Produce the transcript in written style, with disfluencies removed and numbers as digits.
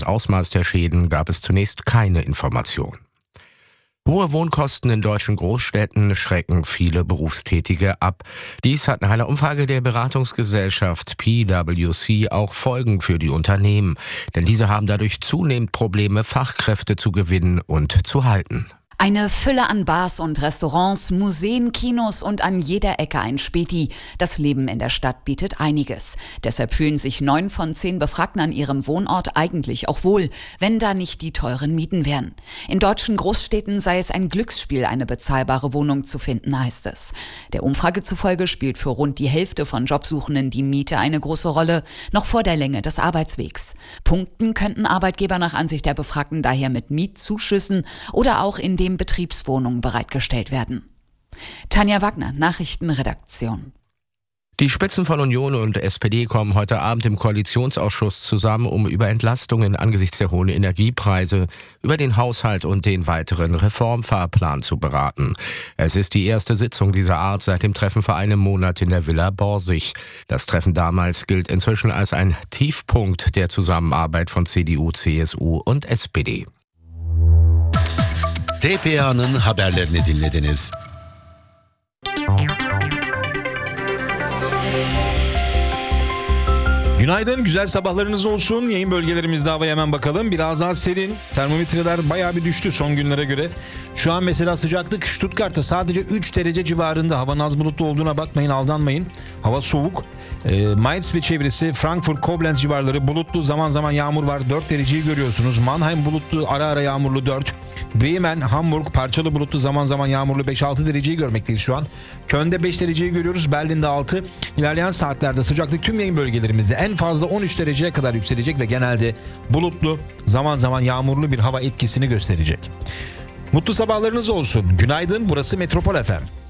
Ausmaß der Schäden gab es zunächst keine Information. Hohe Wohnkosten in deutschen Großstädten schrecken viele Berufstätige ab. Dies hat nach einer Umfrage der Beratungsgesellschaft PwC auch Folgen für die Unternehmen. Denn diese haben dadurch zunehmend Probleme, Fachkräfte zu gewinnen und zu halten. Eine Fülle an Bars und Restaurants, Museen, Kinos und an jeder Ecke ein Späti. Das Leben in der Stadt bietet einiges. Deshalb fühlen sich 9 von 10 Befragten an ihrem Wohnort eigentlich auch wohl, wenn da nicht die teuren Mieten wären. In deutschen Großstädten sei es ein Glücksspiel, eine bezahlbare Wohnung zu finden, heißt es. Der Umfrage zufolge spielt für rund die Hälfte von Jobsuchenden die Miete eine große Rolle, noch vor der Länge des Arbeitswegs. Punkten könnten Arbeitgeber nach Ansicht der Befragten daher mit Mietzuschüssen oder auch indem Betriebswohnungen bereitgestellt werden. Tanja Wagner, Nachrichtenredaktion. Die Spitzen von Union und SPD kommen heute Abend im Koalitionsausschuss zusammen, um über Entlastungen angesichts der hohen Energiepreise, über den Haushalt und den weiteren Reformfahrplan zu beraten. Es ist die erste Sitzung dieser Art seit dem Treffen vor einem Monat in der Villa Borsig. Das Treffen damals gilt inzwischen als ein Tiefpunkt der Zusammenarbeit von CDU, CSU und SPD. TPA'nın haberlerini dinlediniz. Günaydın, güzel sabahlarınız olsun. Yayın bölgelerimizde havaya hemen bakalım. Biraz daha serin. Termometreler bayağı bir düştü son günlere göre. Şu an mesela sıcaklık Stuttgart'ta sadece 3 derece civarında. Hava az bulutlu olduğuna bakmayın, aldanmayın. Hava soğuk. Mainz ve çevresi, Frankfurt, Koblenz civarları bulutlu, zaman zaman yağmur var. 4 dereceyi görüyorsunuz. Mannheim bulutlu, ara ara yağmurlu 4. Bremen, Hamburg parçalı bulutlu, zaman zaman yağmurlu 5-6 dereceyi görmekteyiz şu an. Köln'de 5 dereceyi görüyoruz. Berlin'de 6. İlerleyen saatlerde sıcaklık tüm yayın bölgelerimizde en fazla 13 dereceye kadar yükselecek ve genelde bulutlu, zaman zaman yağmurlu bir hava etkisini gösterecek. Mutlu sabahlarınız olsun. Günaydın, burası Metropol FM.